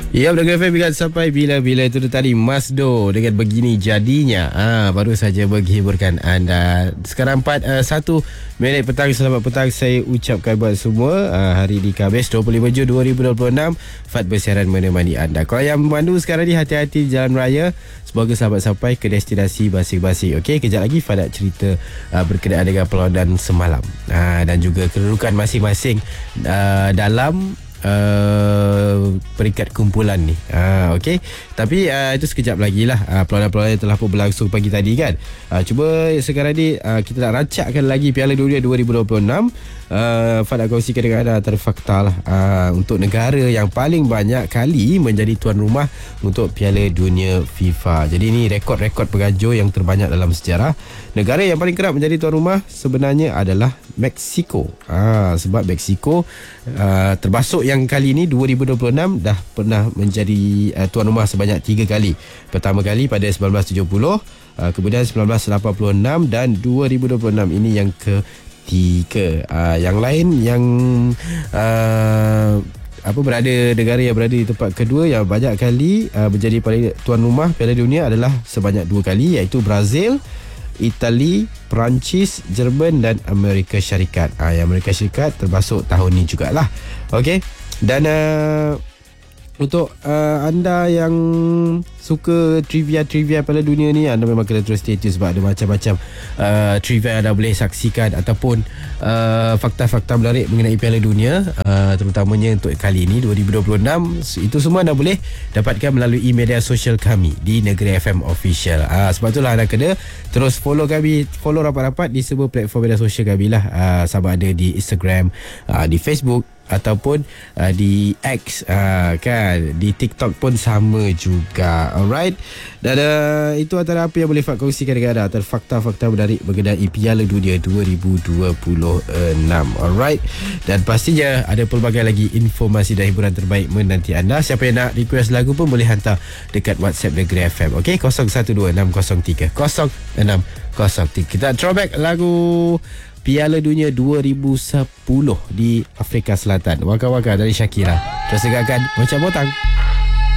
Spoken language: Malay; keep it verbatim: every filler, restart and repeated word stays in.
Ya, Negeri F M ingat sampai bila-bila itu tadi Masdo dengan begini jadinya. Ah, baru saja menghiburkan anda. Sekarang empat uh, satu minit petang. Selamat petang saya ucapkan buat semua. Uh, hari di Khamis dua puluh lima Jun dua ribu dua puluh enam. Fat bersiaran menemani anda. Kalau yang memandu sekarang ni, hati-hati di jalan raya. Semoga selamat sampai ke destinasi masing-masing. Okey, kejap lagi Fat nak cerita uh, berkenaan dengan pelautan semalam. Uh, dan juga kedudukan masing-masing uh, dalam Uh, peringkat kumpulan ni. uh, Okey, tapi uh, itu sekejap lagi lah. uh, Pelautan-pelautan yang telah pun berlangsung pagi tadi kan. uh, Cuba sekarang ni uh, kita nak rancakkan lagi Piala Dunia dua ribu dua puluh enam. uh, Fad nak kongsikan dengan anda antara fakta lah, uh, untuk negara yang paling banyak kali menjadi tuan rumah untuk Piala Dunia FIFA. Jadi ni rekod-rekod penganjur yang terbanyak dalam sejarah. Negara yang paling kerap menjadi tuan rumah sebenarnya adalah Mexico. uh, Sebab Mexico uh, terbasuk yang kali ini dua ribu dua puluh enam dah pernah menjadi uh, tuan rumah sebanyak tiga kali. Pertama kali pada sembilan belas tujuh puluh, uh, kemudian sembilan belas lapan puluh enam dan dua ribu dua puluh enam ini yang ketiga. Uh, yang lain yang uh, apa berada negara yang berada di tempat kedua yang banyak kali uh, menjadi paling tuan rumah Piala Dunia adalah sebanyak dua kali, iaitu Brazil, Itali, Perancis, Jerman dan Amerika Syarikat. Ah, yang Amerika Syarikat termasuk tahun ni jugalah. Okey. Dan uh, untuk uh, anda yang suka trivia-trivia Piala Dunia ni, anda memang kena terus stay tune sebab ada macam-macam uh, trivia yang anda boleh saksikan ataupun uh, fakta-fakta menarik mengenai Piala Dunia, uh, terutamanya untuk kali ini dua ribu dua puluh enam. Itu semua anda boleh dapatkan melalui media sosial kami di Negeri F M Official. uh, Sebab itulah anda kena terus follow kami, follow rapat-rapat di semua platform media sosial kami lah, uh, sama ada di Instagram, uh, di Facebook ataupun uh, di X, uh, kan, di TikTok pun sama juga. Alright. Dan uh, itu antara apa yang boleh Fat kongsikan dengan anda antara fakta-fakta menarik mengenai Piala Dunia dua ribu dua puluh enam. Alright. Dan pastinya ada pelbagai lagi informasi dan hiburan terbaik menanti anda. Siapa yang nak request lagu pun boleh hantar dekat WhatsApp Negeri F M. Okey, kosong satu dua enam kosong tiga kosong enam kosong tiga. Kita throwback lagu Piala Dunia dua ribu sepuluh di Afrika Selatan. Waka Waka dari Shakira. Terus dengarkan Macam Botang.